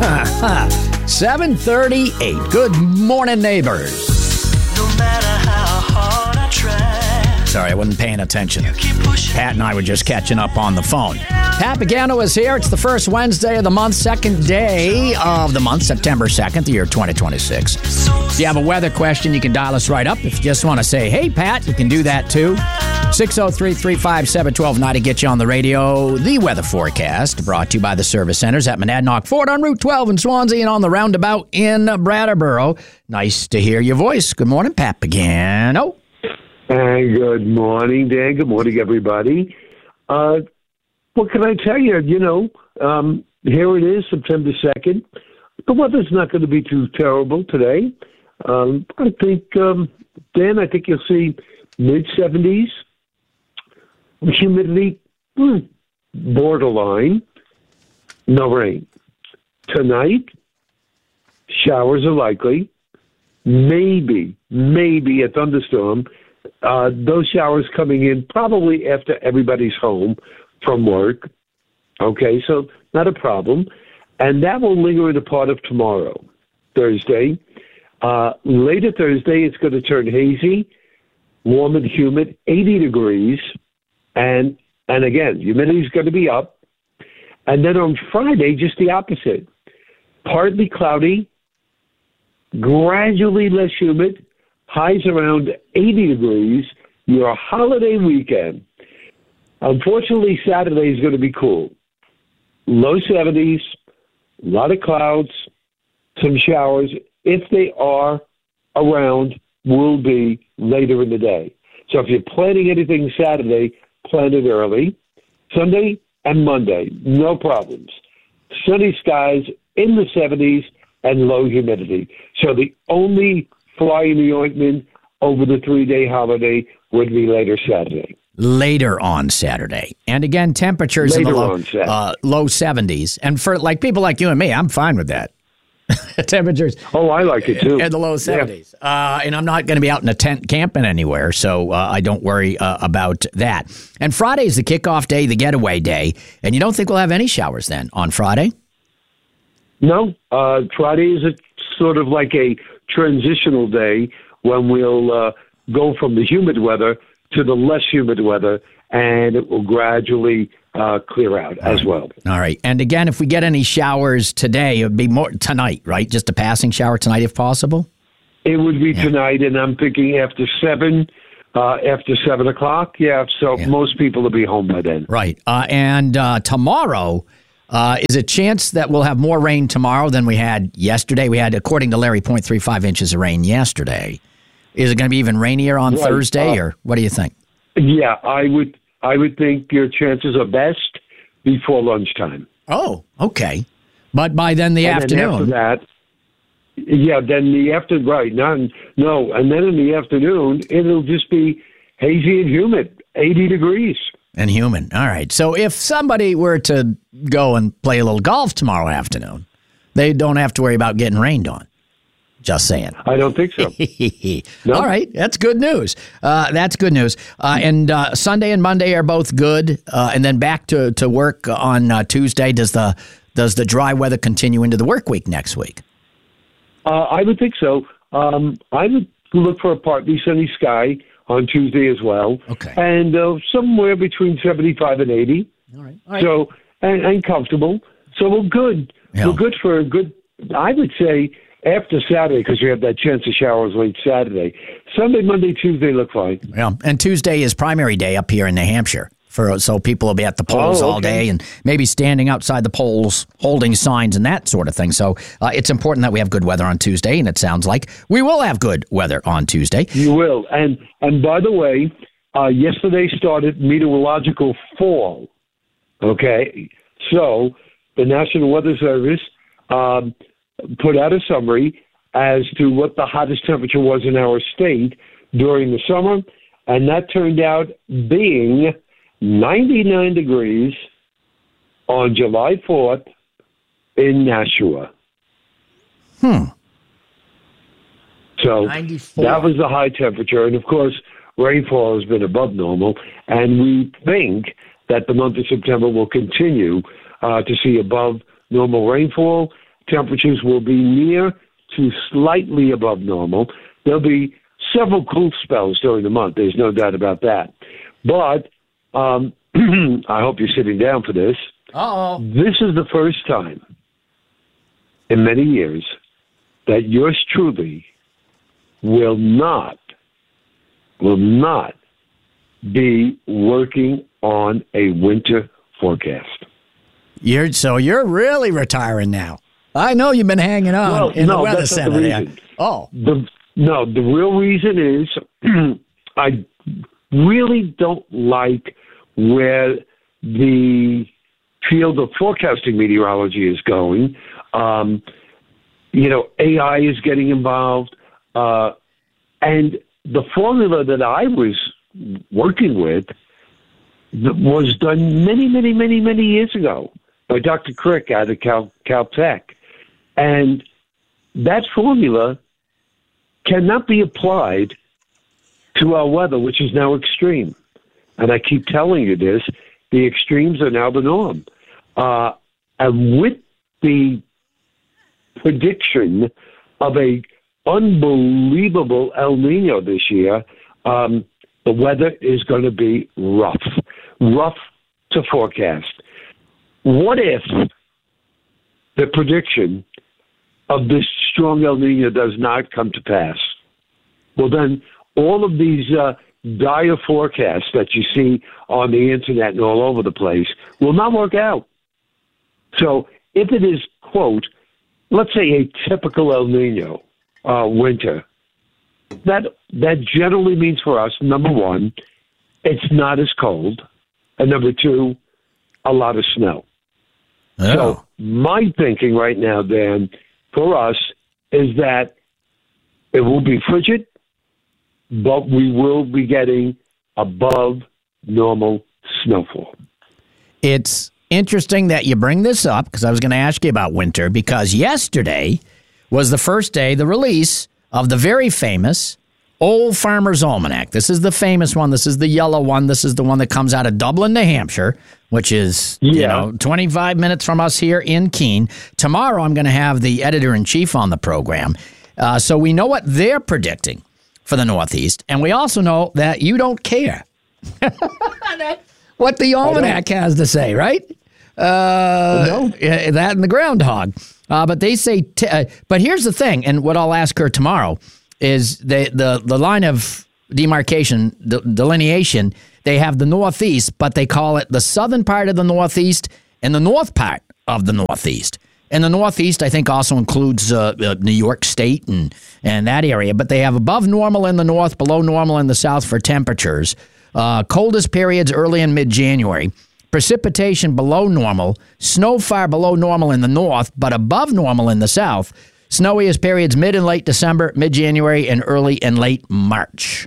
7:38. Good morning, neighbors. No matter how hard I try. Sorry, I wasn't paying attention. Pat and I were just catching up on the phone. Pat Pagano is here. It's the first Wednesday of the month, second day of the month, September 2nd, the year 2026. If you have a weather question, you can dial us right up. If you just want to say, hey, Pat, you can do that too. 603-357-1290 get you on the radio. The weather forecast brought to you by the service centers at Monadnock Ford on Route 12 in Swansea and on the roundabout in Brattleboro. Nice to hear your voice. Good morning, Pat Pagano. Good morning, Dan. Good morning, everybody. What can I tell you? Here it is, September 2nd. The weather's not going to be too terrible today. I think, Dan, you'll see mid-70s. Humidity, borderline. No rain. Tonight, showers are likely. Maybe a thunderstorm. Those showers coming in probably after everybody's home from work. Okay, so not a problem. And that will linger in a part of tomorrow, Thursday. Later Thursday, it's going to turn hazy, warm and humid, 80 degrees. And again, humidity is going to be up. And then on Friday, just the opposite. Partly cloudy, gradually less humid, highs around 80 degrees, your holiday weekend. Unfortunately, Saturday is going to be cool. Low 70s, a lot of clouds, some showers. If they are around, will be later in the day. So if you're planning anything Saturday, plan it early. Sunday and Monday, no problems. Sunny skies in the 70s and low humidity. So the only fly in the ointment over the 3-day holiday would be later Saturday. Later on Saturday. And again, temperatures in the low 70s. And for people like you and me, I'm fine with that. Temperatures. Oh, I like it too. In the low 70s. Yeah. And I'm not going to be out in a tent camping anywhere, so I don't worry about that. And Friday is the kickoff day, the getaway day. And you don't think we'll have any showers then on Friday? No. Friday is sort of like a transitional day when we'll go from the humid weather to the less humid weather, and it will gradually clear out as well. All right. And again, if we get any showers today, it would be more tonight, right? Just a passing shower tonight if possible? It would be tonight, and I'm thinking after 7 o'clock. Yeah, so most people will be home by then. Right. And tomorrow, is a chance that we'll have more rain tomorrow than we had yesterday? We had, according to Larry, 0.35 inches of rain yesterday. Is it going to be even rainier on Thursday, or what do you think? Yeah, I would think your chances are best before lunchtime. Oh, okay. But by then the afternoon. Then after that, right. And then in the afternoon, it'll just be hazy and humid, 80 degrees. And humid. All right. So if somebody were to go and play a little golf tomorrow afternoon, they don't have to worry about getting rained on. Just saying. I don't think so. No? All right. That's good news. And Sunday and Monday are both good. And then back to work on Tuesday. Does the dry weather continue into the work week next week? I would think so. I would look for a partly sunny sky on Tuesday as well. Okay. And somewhere between 75 and 80. All right. So, and comfortable. So we're good. Yeah. We're good for a good, I would say, after Saturday, because we have that chance of showers late Saturday. Sunday, Monday, Tuesday look fine. Yeah, and Tuesday is primary day up here in New Hampshire. So people will be at the polls all day and maybe standing outside the polls holding signs and that sort of thing. So it's important that we have good weather on Tuesday, and it sounds like we will have good weather on Tuesday. You will. And by the way, yesterday started meteorological fall. Okay? So the National Weather Service put out a summary as to what the hottest temperature was in our state during the summer, and that turned out being 99 degrees on July 4th in Nashua. So 94. That was the high temperature, and of course, rainfall has been above normal, and we think that the month of September will continue to see above normal rainfall temperatures will be near to slightly above normal. There'll be several cool spells during the month. There's no doubt about that. But I hope you're sitting down for this. Uh-oh. This is the first time in many years that yours truly will not be working on a winter forecast. You're really retiring now. I know you've been hanging on in the Weather Center. The real reason is I really don't like where the field of forecasting meteorology is going. AI is getting involved. And the formula that I was working with was done many, many, many, many years ago by Dr. Crick out of Caltech. And that formula cannot be applied to our weather, which is now extreme. And I keep telling you this, the extremes are now the norm. And with the prediction of a unbelievable El Nino this year, the weather is going to be rough to forecast. What if the prediction of this strong El Nino does not come to pass? Well, then all of these dire forecasts that you see on the internet and all over the place will not work out. So if it is, quote, let's say a typical El Nino winter, that generally means for us, number one, it's not as cold, and number two, a lot of snow. Oh. So my thinking right now, Dan, for us is that it will be frigid, but we will be getting above normal snowfall. It's interesting that you bring this up because I was going to ask you about winter because yesterday was the first day, the release of the very famous Old Farmer's Almanac. This is the famous one. This is the yellow one. This is the one that comes out of Dublin, New Hampshire, which is 25 minutes from us here in Keene. Tomorrow I'm going to have the editor-in-chief on the program. So we know what they're predicting for the Northeast, and we also know that you don't care what the Almanac has to say, right? That and the groundhog. But they say, but here's the thing, and what I'll ask her tomorrow is the line of demarcation, delineation, they have the Northeast, but they call it the southern part of the Northeast and the north part of the Northeast. And the Northeast, I think, also includes New York State and that area. But they have above normal in the north, below normal in the south for temperatures. Coldest periods early and mid-January. Precipitation below normal. Snow far below normal in the north, but above normal in the south. Snowiest periods mid and late December, mid-January, and early and late March.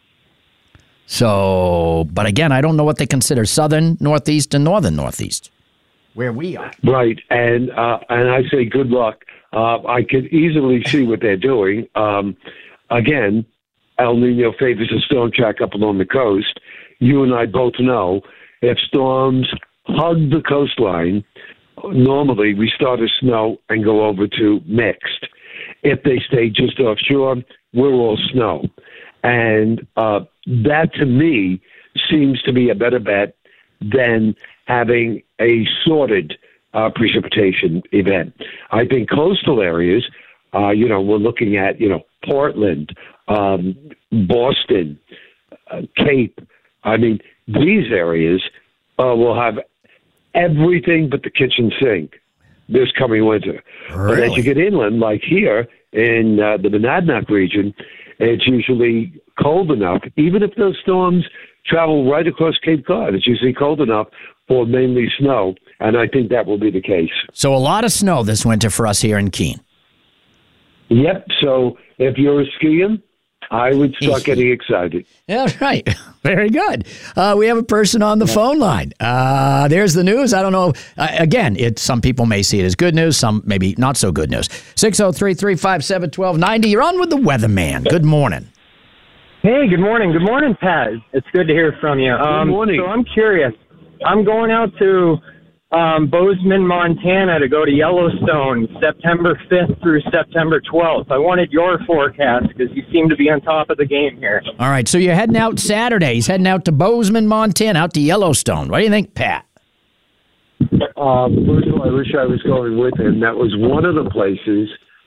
So, but again, I don't know what they consider southern Northeast and northern Northeast, where we are. Right, and I say good luck. I could easily see what they're doing. Again, El Nino favors a storm track up along the coast. You and I both know if storms hug the coastline, normally we start as snow and go over to mixed. If they stay just offshore, we're all snow. And that, to me, seems to be a better bet than having a sorted precipitation event. I think coastal areas, we're looking at, Portland, Boston, Cape. I mean, these areas will have everything but the kitchen sink this coming winter. Really? But as you get inland, like here in the Monadnock region, it's usually cold enough, even if those storms travel right across Cape Cod. It's usually cold enough for mainly snow, and I think that will be the case. So a lot of snow this winter for us here in Keene. Yep, so if you're skiing, I would start getting excited. Yeah, right. Very good. We have a person on the phone line. There's the news. I don't know. Again, some people may see it as good news, some maybe not so good news. 603-357-1290. You're on with the weatherman. Good morning. Hey, good morning. Good morning, Pat. It's good to hear from you. Good morning. So I'm curious. I'm going out to Bozeman, Montana to go to Yellowstone September 5th through September 12th. I wanted your forecast because you seem to be on top of the game here. All right, so you're heading out Saturday. He's heading out to Bozeman, Montana, out to Yellowstone. What do you think, Pat? First of all, I wish I was going with him. That was one of the places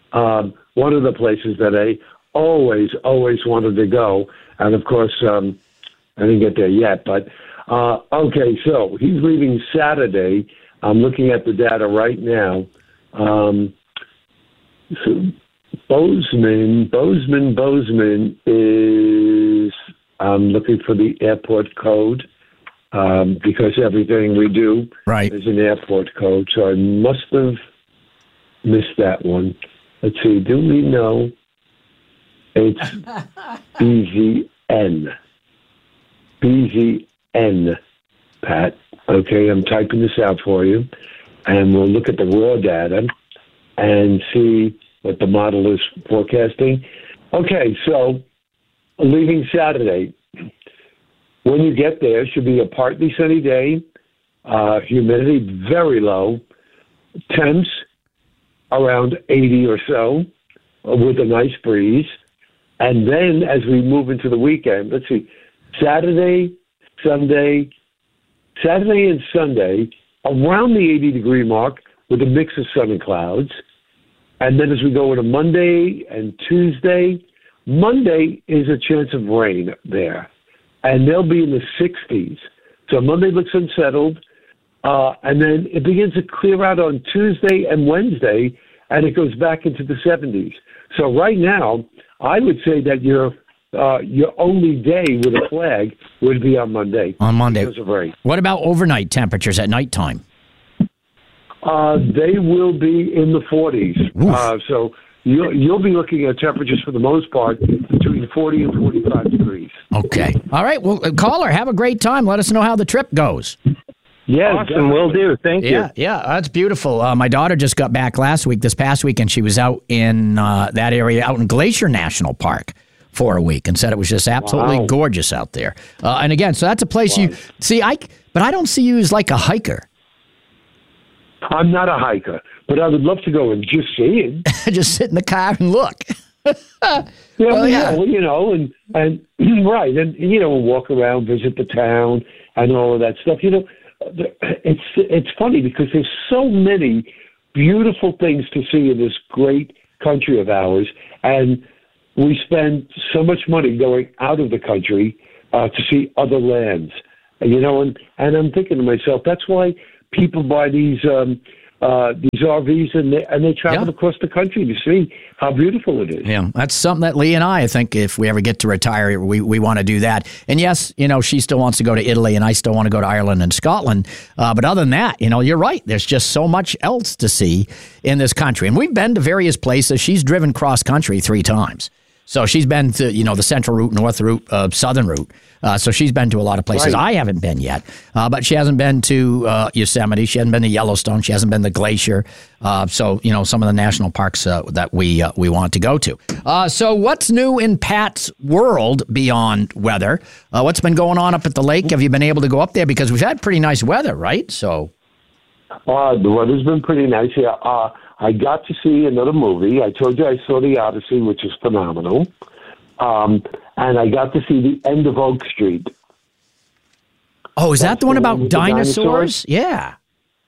that I always wanted to go. And, of course, I didn't get there yet. But, okay, so he's leaving Saturday. I'm looking at the data right now. So Bozeman is, I'm looking for the airport code. Because everything we do is an airport code. So I must have missed that one. Let's see. Do we know? It's BZN. BZN, Pat. Okay, I'm typing this out for you. And we'll look at the raw data and see what the model is forecasting. Okay, so leaving Saturday. When you get there, it should be a partly sunny day, humidity very low, temps around 80 or so, with a nice breeze. And then as we move into the weekend, let's see, Saturday and Sunday, around the 80-degree mark with a mix of sun and clouds. And then as we go into Monday and Tuesday, Monday is a chance of rain there. And they'll be in the 60s. So Monday looks unsettled. And then it begins to clear out on Tuesday and Wednesday, and it goes back into the 70s. So right now, I would say that your only day with a flag would be on Monday. On Monday. Because of rain. What about overnight temperatures at nighttime? They will be in the 40s. So you'll be looking at temperatures for the most part between 40 and 45 degrees. Okay. All right. Well, caller, have a great time. Let us know how the trip goes. Yeah, awesome. Will do. Thank you. Yeah, that's beautiful. My daughter just got back this past week, and she was out in that area, out in Glacier National Park for a week, and said it was just absolutely gorgeous out there. And again, so that's a place you see. But I don't see you as like a hiker. I'm not a hiker, but I would love to go and just see it. Just sit in the car and look. And right, and walk around, visit the town, and all of that stuff. It's funny because there's so many beautiful things to see in this great country of ours, and we spend so much money going out of the country to see other lands. And I'm thinking to myself, that's why people buy these RVs and they travel across the country to see how beautiful it is. Yeah, that's something that Lee and I think if we ever get to retire, we want to do that. And yes, she still wants to go to Italy and I still want to go to Ireland and Scotland. But other than that, you're right. There's just so much else to see in this country. And we've been to various places. She's driven cross country 3 times. So she's been to, the central route, north route, southern route. So she's been to a lot of places. Right. I haven't been yet, but she hasn't been to Yosemite. She hasn't been to Yellowstone. She hasn't been to Glacier. So some of the national parks that we want to go to. So what's new in Pat's world beyond weather? What's been going on up at the lake? Have you been able to go up there? Because we've had pretty nice weather, right? So the weather's been pretty nice here. I got to see another movie. I told you I saw The Odyssey, which is phenomenal. And I got to see The End of Oak Street. Oh, is that the one about dinosaurs? Yeah.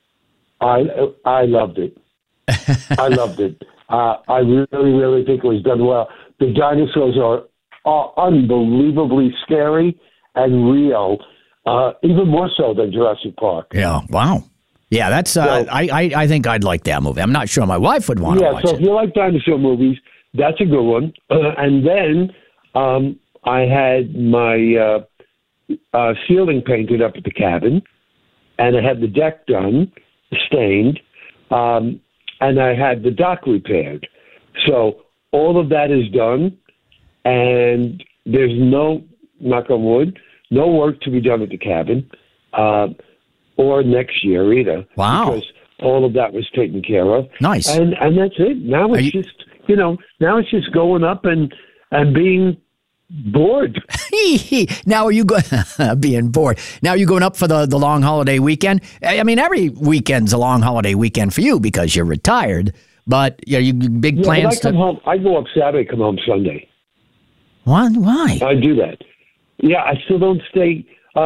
I loved it. I loved it. I really, really think it was done well. The dinosaurs are unbelievably scary and real, even more so than Jurassic Park. Yeah, wow. Yeah, that's. I think I'd like that movie. I'm not sure my wife would want to watch it. Yeah, so if you like dinosaur movies, that's a good one. And then I had my ceiling painted up at the cabin, and I had the deck done, stained, and I had the dock repaired. So all of that is done, and there's no, knock on wood, no work to be done at the cabin. Or next year either. Wow. Because all of that was taken care of. Nice. And that's it. Now it's just, now it's just going up and being bored. Now, are you going being bored? Now, are you going up for the long holiday weekend? I mean, every weekend's a long holiday weekend for you because you're retired. But you big plans But I come home. I go up Saturday, come home Sunday. Why? I do that. Yeah, I still don't stay.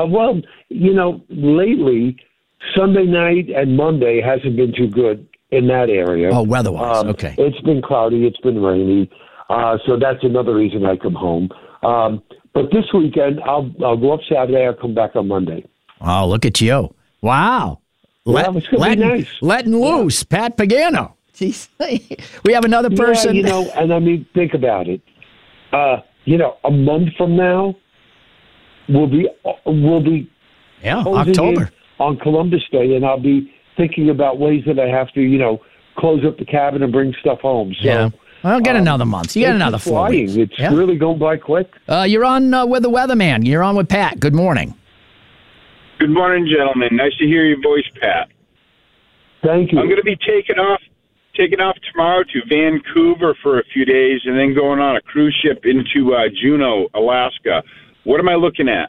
Lately, Sunday night and Monday hasn't been too good in that area. Oh, weather-wise, okay. It's been cloudy. It's been rainy. So that's another reason I come home. But this weekend, I'll go up Saturday. I'll come back on Monday. Oh, look at you. Wow. It's going to be nice. Letting loose, Pat Pagano. Jeez. We have another person. Yeah, and I mean, think about it. A month from now, we'll be October on Columbus Day, and I'll be thinking about ways that I have to, close up the cabin and bring stuff home. So, yeah. Well, get another month. You got another 4 weeks. It's really going by quick. You're on with the weatherman. You're on with Pat. Good morning. Good morning, gentlemen. Nice to hear your voice, Pat. Thank you. I'm going to be taking off tomorrow to Vancouver for a few days and then going on a cruise ship into Juneau, Alaska. What am I looking at?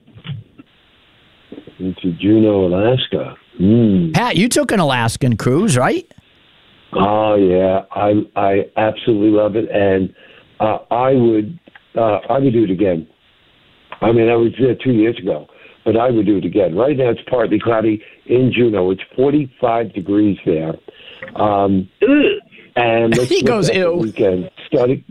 Into Juneau, Alaska. Pat, you took an Alaskan cruise, right? Oh yeah, I absolutely love it, and I would do it again. I mean, I was there 2 years ago, but I would do it again. Right now, it's partly cloudy in Juneau. It's 45 degrees there, and he goes ew. Weekend starting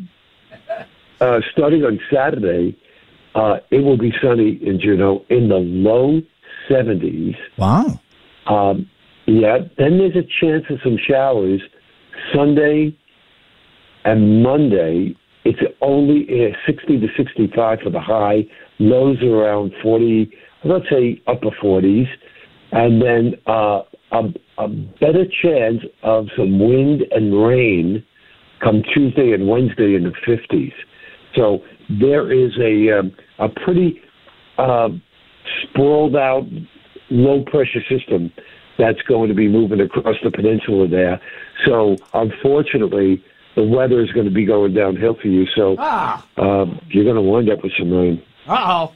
on Saturday, it will be sunny in Juneau in the low 70s. Wow. Yeah, then there's a chance of some showers Sunday and Monday. It's only 60 to 65 for the high. Lows are around 40, let's say upper 40s. And then a better chance of some wind and rain come Tuesday and Wednesday in the 50s. So there is a pretty sprawled out low-pressure system that's going to be moving across the peninsula there. So, unfortunately, the weather is going to be going downhill for you. So, you're going to wind up with some rain. Uh-oh.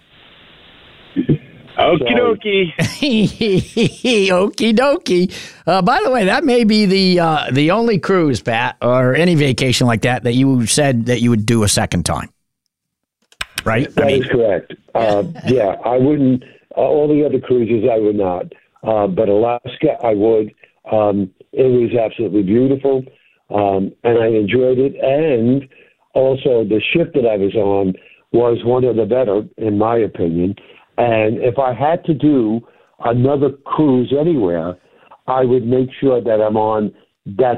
Okie dokie. Okie dokie. By the way, that may be the only cruise, Pat, or any vacation like that you said that you would do a second time. Right? That is correct. Yeah, I wouldn't. All the other cruises, I would not. But Alaska, I would. It was absolutely beautiful, and I enjoyed it. And also, the ship that I was on was one of the better, in my opinion. And if I had to do another cruise anywhere, I would make sure that I'm on that